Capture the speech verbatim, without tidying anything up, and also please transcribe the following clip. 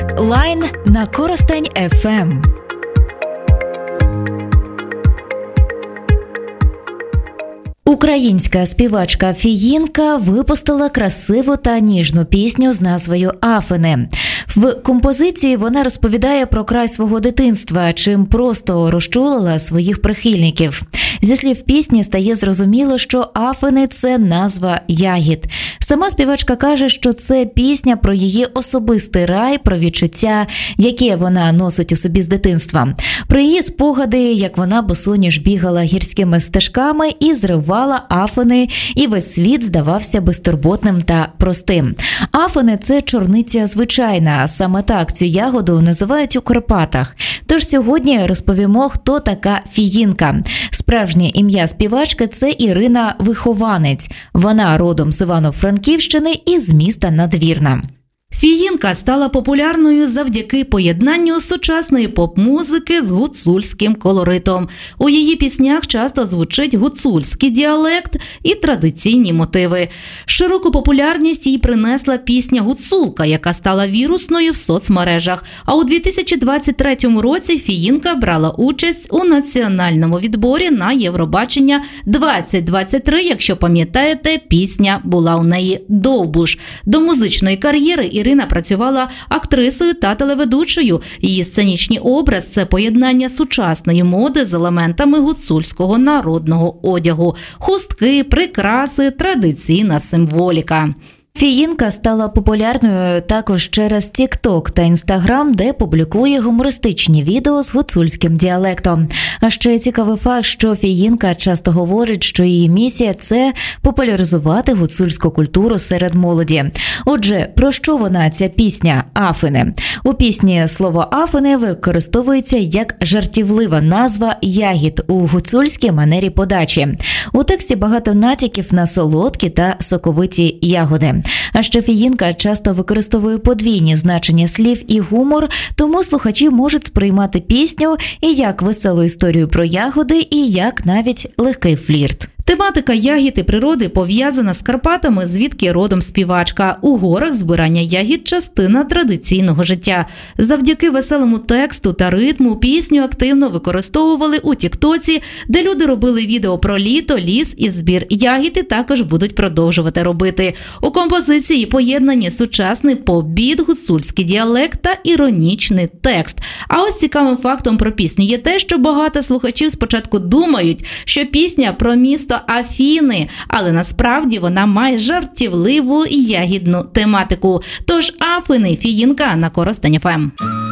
Лайн на Коростень еф ем. Українська співачка Фіїнка випустила красиву та ніжну пісню з назвою «Афини». В композиції вона розповідає про край свого дитинства, чим просто розчулила своїх прихильників. Зі слів пісні стає зрозуміло, що Афини – це назва ягід. Сама співачка каже, що це пісня про її особистий рай, про відчуття, яке вона носить у собі з дитинства. Про її спогади, як вона босоніж бігала гірськими стежками і зривала афини, і весь світ здавався безтурботним та простим. Афини – це чорниця звичайна, саме так цю ягоду називають у Карпатах. Тож сьогодні розповімо, хто така Фіїнка. Справжнє ім'я співачки – це Ірина Вихованець. Вона родом з Івано-Франківщини і з міста Надвірна. Фіїнка стала популярною завдяки поєднанню сучасної поп-музики з гуцульським колоритом. У її піснях часто звучить гуцульський діалект і традиційні мотиви. Широку популярність їй принесла пісня «Гуцулка», яка стала вірусною в соцмережах. А у дві тисячі двадцять третьому році Фіїнка брала участь у національному відборі на Євробачення двадцять двадцять три. Якщо пам'ятаєте, пісня була у неї довбуш. До музичної кар'єри Ірина працювала актрисою та телеведучою. Її сценічний образ – це поєднання сучасної моди з елементами гуцульського народного одягу. Хустки, прикраси, традиційна символіка. Фіїнка стала популярною також через тік-ток та інстаграм, де публікує гумористичні відео з гуцульським діалектом. А ще цікавий факт, що Фіїнка часто говорить, що її місія – це популяризувати гуцульську культуру серед молоді. Отже, про що вона, ця пісня «Афини»? У пісні слово «Афини» використовується як жартівлива назва ягід у гуцульській манері подачі. У тексті багато натяків на солодкі та соковиті ягоди. А ще Фіїнка часто використовує подвійні значення слів і гумор, тому слухачі можуть сприймати пісню і як веселу історію про ягоди, і як навіть легкий флірт. Тематика ягід і природи пов'язана з Карпатами, звідки родом співачка. У горах збирання ягід – частина традиційного життя. Завдяки веселому тексту та ритму пісню активно використовували у тіктоці, де люди робили відео про літо, ліс і збір ягід, і також будуть продовжувати робити. У композиції поєднані сучасний поп-біт, гуцульський діалект та іронічний текст. А ось цікавим фактом про пісню є те, що багато слухачів спочатку думають, що пісня про місто Афіни, але насправді вона має жартівливу і ягідну тематику. Тож «Афини» Фіїнка на Коростень еф ем.